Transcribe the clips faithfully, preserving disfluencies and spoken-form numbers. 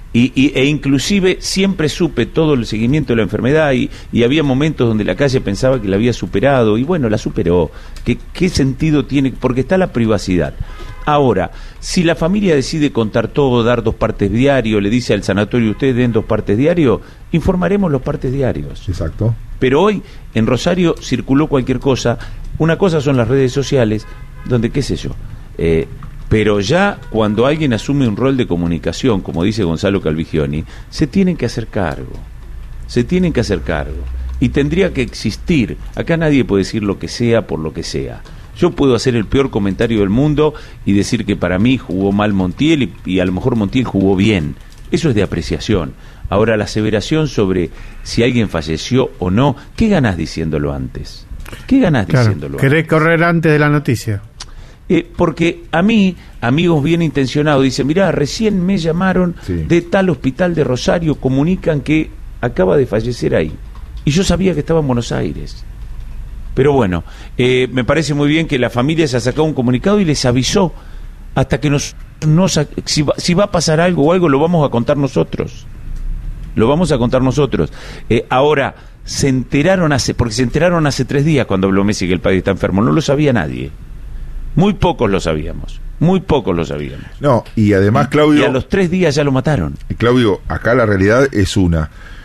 Y, y, e inclusive siempre supe todo el seguimiento de la enfermedad y, y había momentos donde la calle pensaba que la había superado y bueno, la superó. ¿Qué, qué sentido tiene? Porque está la privacidad. Ahora, si la familia decide contar todo, dar dos partes diario, le dice al sanatorio, ustedes den dos partes diario, informaremos los partes diarios. Exacto. Pero hoy en Rosario circuló cualquier cosa. Una cosa son las redes sociales, donde qué sé yo, eh, pero ya cuando alguien asume un rol de comunicación, como dice Gonzalo Calvigioni, se tienen que hacer cargo, se tienen que hacer cargo, y tendría que existir, acá nadie puede decir lo que sea por lo que sea. Yo puedo hacer el peor comentario del mundo y decir que para mí jugó mal Montiel y, y a lo mejor Montiel jugó bien, eso es de apreciación. Ahora la aseveración sobre si alguien falleció o no, ¿qué ganás diciéndolo antes? ¿Qué ganás claro, diciéndolo querés antes? correr antes de la noticia. Eh, porque a mí, amigos bien intencionados, dicen, mirá, recién me llamaron sí. de tal hospital de Rosario, comunican que acaba de fallecer ahí. Y yo sabía que estaba en Buenos Aires. Pero bueno, eh, me parece muy bien que la familia se ha sacado un comunicado y les avisó hasta que nos... nos si, va, si va a pasar algo o algo, lo vamos a contar nosotros. Lo vamos a contar nosotros. Eh, ahora, se enteraron hace... Porque se enteraron hace tres días cuando habló Messi que el padre está enfermo. No lo sabía nadie. Muy pocos lo sabíamos, muy pocos lo sabíamos. No, y además, Claudio... Y a los tres días ya lo mataron. Claudio, acá la realidad es una,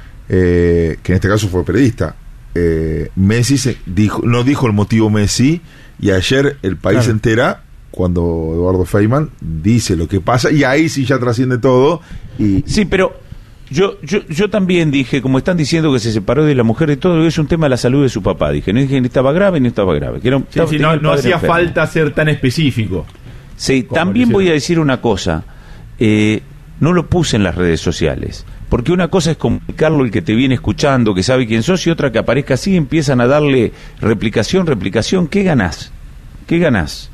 eh, que en este caso fue periodista. Eh, Messi se dijo, no dijo el motivo Messi, y ayer el país claro. se entera cuando Eduardo Feynman dice lo que pasa, y ahí sí ya trasciende todo. Y sí, pero... Yo, yo yo también dije, como están diciendo que se separó de la mujer y todo, es un tema de la salud de su papá. Dije, no dije ni estaba grave ni estaba grave. Que era, sí, estaba, sí, no no hacía enfermo. Falta ser tan específico. Sí, también voy a decir una cosa. Eh, no lo puse en las redes sociales. Porque una cosa es comunicarlo el que te viene escuchando, que sabe quién sos, y otra que aparezca así y empiezan a darle replicación, replicación. ¿Qué ganás? ¿Qué ganás?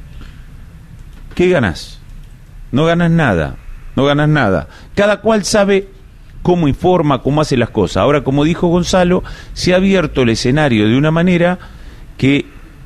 ¿Qué ganás? No ganas nada. No ganas nada. Cada cual sabe cómo informa, cómo hace las cosas. Ahora, como dijo Gonzalo, se ha abierto el escenario de una manera que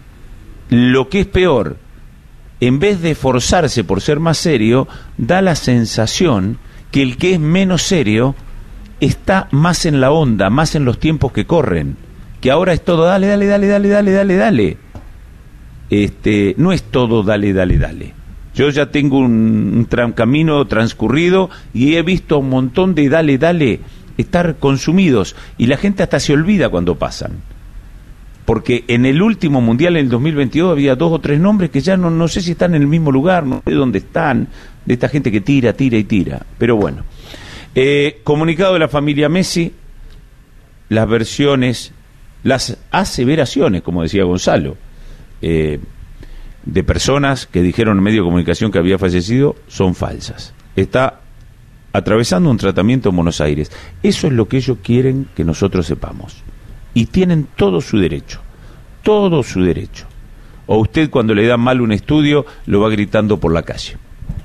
lo que es peor, en vez de esforzarse por ser más serio, da la sensación que el que es menos serio está más en la onda, más en los tiempos que corren, que ahora es todo dale, dale, dale, dale, dale, dale, dale. Este, no es todo dale, dale, dale. Yo ya tengo un, un tra- camino transcurrido y he visto un montón de dale, dale estar consumidos y la gente hasta se olvida cuando pasan. Porque en el último mundial, en el dos mil veintidós, había dos o tres nombres que ya no, no sé si están en el mismo lugar, no sé dónde están, de esta gente que tira, tira y tira. Pero bueno, eh, comunicado de la familia Messi, las versiones, las aseveraciones, como decía Gonzalo, eh, de personas que dijeron en medio de comunicación que había fallecido, son falsas. Está atravesando un tratamiento en Buenos Aires. Eso es lo que ellos quieren que nosotros sepamos. Y tienen todo su derecho, todo su derecho. O usted cuando le da mal un estudio, lo va gritando por la calle.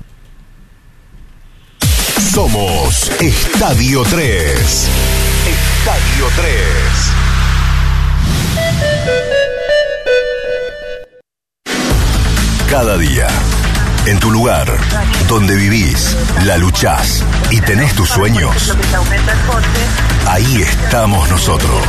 Somos Estadio tres. Estadio tres. Cada día, en tu lugar, donde vivís, la luchás y tenés tus sueños, ahí estamos nosotros.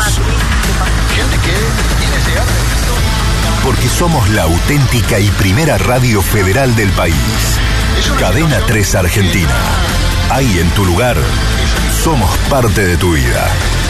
Porque somos la auténtica y primera radio federal del país. Cadena tres Argentina. Ahí en tu lugar, somos parte de tu vida.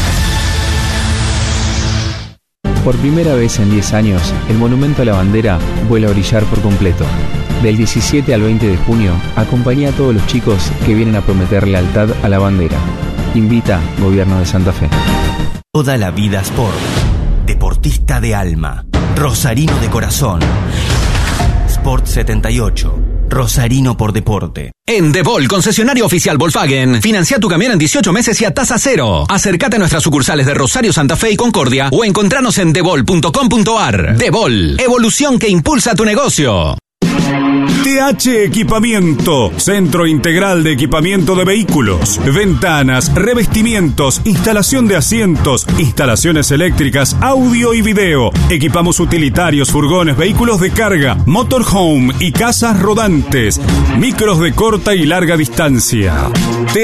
Por primera vez en diez años, el Monumento a la Bandera vuelve a brillar por completo. Del diecisiete al veinte de junio, acompaña a todos los chicos que vienen a prometer lealtad a la bandera. Invita Gobierno de Santa Fe. Toda la vida Sport. Deportista de alma. Rosarino de corazón. Sport setenta y ocho. Rosarino por deporte. En Devol, concesionario oficial Volkswagen, financia tu camión en dieciocho meses y a tasa cero. Acércate a nuestras sucursales de Rosario, Santa Fe y Concordia o encontranos en devol punto com punto ar. Devol, evolución que impulsa tu negocio. T H Equipamiento, Centro Integral de Equipamiento de Vehículos, ventanas, revestimientos, instalación de asientos, instalaciones eléctricas, audio y video. Equipamos utilitarios, furgones, vehículos de carga, motorhome y casas rodantes, micros de corta y larga distancia.